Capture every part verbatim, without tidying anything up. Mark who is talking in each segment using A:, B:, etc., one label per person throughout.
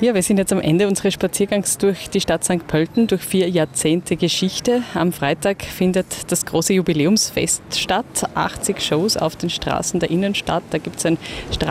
A: Ja, wir sind jetzt am Ende unseres Spaziergangs durch die Stadt Sankt Pölten, durch vier Jahrzehnte Geschichte. Am Freitag findet das große Jubiläumsfest statt. achtzig Shows auf den Straßen der Innenstadt. Da gibt es ein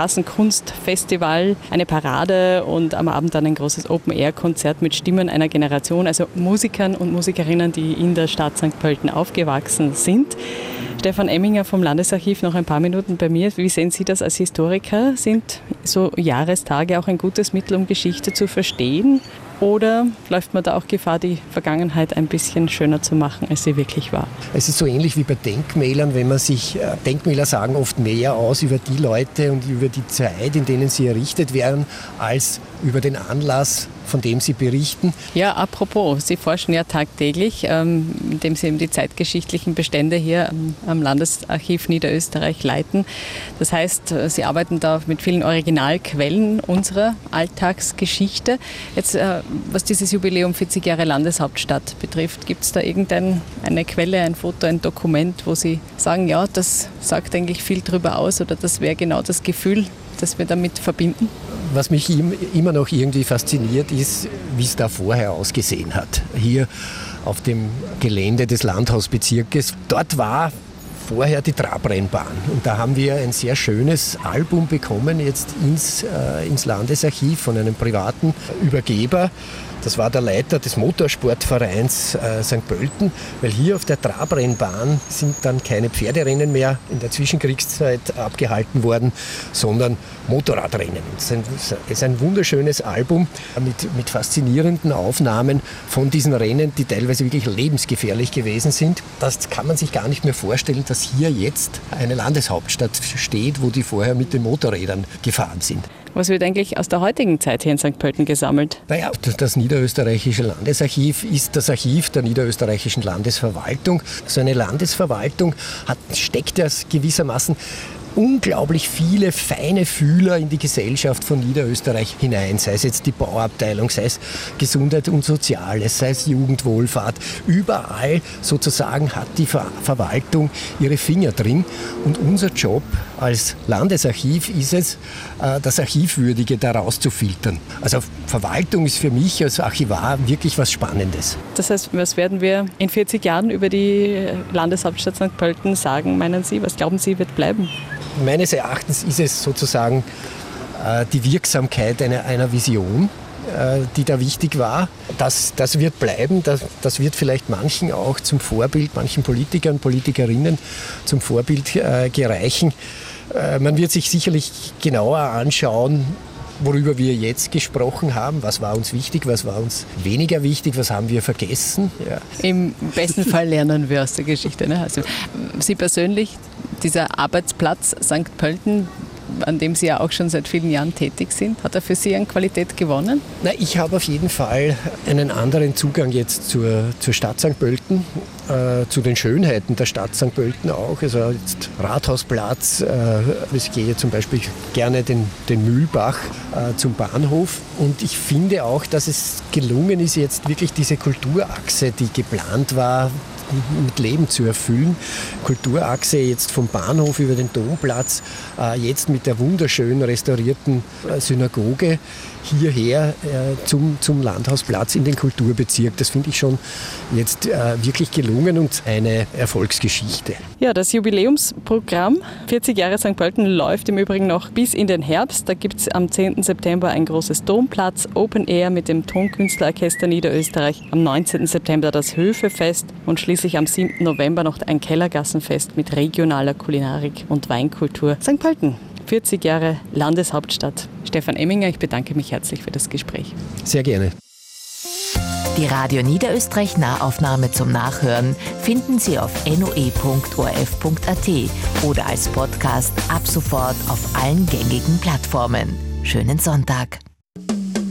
A: Straßenkunstfestival, eine Parade und am Abend dann ein großes Open-Air-Konzert mit Stimmen einer Generation, also Musikern und Musikerinnen, die in der Stadt Sankt Pölten aufgewachsen sind. Stefan Emminger vom Landesarchiv, noch ein paar Minuten bei mir. Wie sehen Sie das als Historiker? Sind so Jahrestage auch ein gutes Mittel, um Geschichte zu verstehen? Oder läuft man da auch Gefahr, die Vergangenheit ein bisschen schöner zu machen, als sie wirklich war?
B: Es ist so ähnlich wie bei Denkmälern, wenn man sich, Denkmäler sagen oft mehr aus über die Leute und über die Zeit, in denen sie errichtet werden, als über den Anlass, von dem Sie berichten.
A: Ja, apropos, Sie forschen ja tagtäglich, ähm, indem Sie eben die zeitgeschichtlichen Bestände hier am, am Landesarchiv Niederösterreich leiten. Das heißt, Sie arbeiten da mit vielen Originalquellen unserer Alltagsgeschichte. Jetzt, äh, was dieses Jubiläum vierzig Jahre Landeshauptstadt betrifft, gibt es da irgendeine Quelle, ein Foto, ein Dokument, wo Sie sagen, ja, das sagt eigentlich viel drüber aus oder das wäre genau das Gefühl, das wir damit verbinden?
B: Was mich immer noch irgendwie fasziniert, ist, wie es da vorher ausgesehen hat. Hier auf dem Gelände des Landhausbezirkes. Dort war vorher die Trabrennbahn. Und da haben wir ein sehr schönes Album bekommen, jetzt ins, äh, ins Landesarchiv von einem privaten Übergeber. Das war der Leiter des Motorsportvereins äh, Sankt Pölten, weil hier auf der Trabrennbahn sind dann keine Pferderennen mehr in der Zwischenkriegszeit abgehalten worden, sondern Motorradrennen. Es ist ein, es ist ein wunderschönes Album mit, mit faszinierenden Aufnahmen von diesen Rennen, die teilweise wirklich lebensgefährlich gewesen sind. Das kann man sich gar nicht mehr vorstellen, dass hier jetzt eine Landeshauptstadt steht, wo die vorher mit den Motorrädern gefahren sind.
A: Was wird eigentlich aus der heutigen Zeit hier in Sankt Pölten gesammelt?
B: Naja, das Niederösterreichische Landesarchiv ist das Archiv der Niederösterreichischen Landesverwaltung. So eine Landesverwaltung hat, steckt ja gewissermaßen unglaublich viele feine Fühler in die Gesellschaft von Niederösterreich hinein, sei es jetzt die Bauabteilung, sei es Gesundheit und Soziales, sei es Jugendwohlfahrt. Überall sozusagen hat die Ver- Verwaltung ihre Finger drin und unser Job als Landesarchiv ist es, das Archivwürdige da rauszufiltern. Also Verwaltung ist für mich als Archivar wirklich was Spannendes.
A: Das heißt, was werden wir in vierzig Jahren über die Landeshauptstadt Sankt Pölten sagen, meinen Sie? Was glauben Sie, wird bleiben?
B: Meines Erachtens ist es sozusagen äh, die Wirksamkeit einer, einer Vision, äh, die da wichtig war. Das, das wird bleiben, das, das wird vielleicht manchen auch zum Vorbild, manchen Politikern, Politikerinnen zum Vorbild äh, gereichen. Äh, man wird sich sicherlich genauer anschauen, worüber wir jetzt gesprochen haben. Was war uns wichtig, was war uns weniger wichtig, was haben wir vergessen. Ja.
A: Im besten Fall lernen wir aus der Geschichte. Ne? Also Sie persönlich, dieser Arbeitsplatz Sankt Pölten, an dem Sie ja auch schon seit vielen Jahren tätig sind, hat er für Sie an Qualität gewonnen?
B: Na, ich habe auf jeden Fall einen anderen Zugang jetzt zur, zur Stadt Sankt Pölten, äh, zu den Schönheiten der Stadt Sankt Pölten auch. Also jetzt Rathausplatz, äh, ich gehe zum Beispiel gerne den, den Mühlbach äh, zum Bahnhof. Und ich finde auch, dass es gelungen ist, jetzt wirklich diese Kulturachse, die geplant war, mit Leben zu erfüllen. Kulturachse jetzt vom Bahnhof über den Domplatz, äh, jetzt mit der wunderschön restaurierten äh, Synagoge hierher äh, zum, zum Landhausplatz in den Kulturbezirk. Das finde ich schon jetzt äh, wirklich gelungen und eine Erfolgsgeschichte.
A: Ja, das Jubiläumsprogramm vierzig Jahre Sankt Pölten läuft im Übrigen noch bis in den Herbst. Da gibt es am zehnten September ein großes Domplatz, Open Air mit dem Tonkünstlerorchester Niederösterreich, am neunzehnten September das Höfefest und schließlich am siebten November noch ein Kellergassenfest mit regionaler Kulinarik und Weinkultur. Sankt Pölten, vierzig Jahre Landeshauptstadt. Stefan Emminger, ich bedanke mich herzlich für das Gespräch.
B: Sehr gerne.
C: Die Radio Niederösterreich Nahaufnahme zum Nachhören finden Sie auf n o e punkt o r f punkt a t oder als Podcast ab sofort auf allen gängigen Plattformen. Schönen Sonntag.